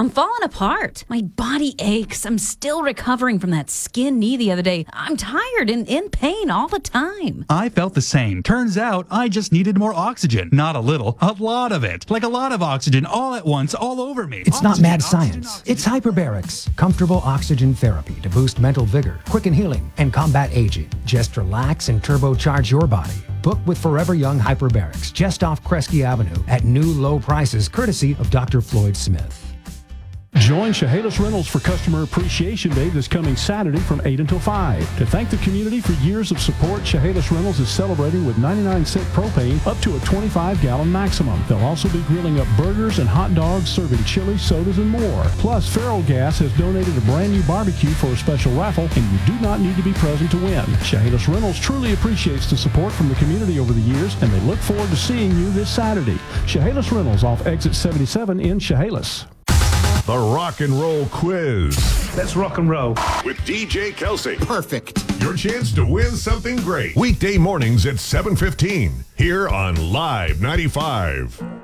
I'm falling apart. My body aches. I'm still recovering from that skin knee the other day. I'm tired and in pain all the time. I felt the same. Turns out I just needed more oxygen. Not a little, a lot of it. Like a lot of oxygen all at once, all over me. It's not mad science. It's hyperbarics. Comfortable oxygen therapy to boost mental vigor, quicken healing, and combat aging. Just relax and turbocharge your body. Book with Forever Young Hyperbarics just off Kresge Avenue at new low prices courtesy of Dr. Floyd Smith. Join Chehalis Rentals for Customer Appreciation Day this coming Saturday from 8 until 5. To thank the community for years of support, Chehalis Rentals is celebrating with 99-cent propane up to a 25-gallon maximum. They'll also be grilling up burgers and hot dogs, serving chili, sodas, and more. Plus, Feral Gas has donated a brand new barbecue for a special raffle, and you do not need to be present to win. Chehalis Rentals truly appreciates the support from the community over the years, and they look forward to seeing you this Saturday. Chehalis Rentals off Exit 77 in Chehalis. The Rock and Roll Quiz. Let's rock and roll. With DJ Kelsey. Perfect. Your chance to win something great. Weekday mornings at 7:15 here on Live 95.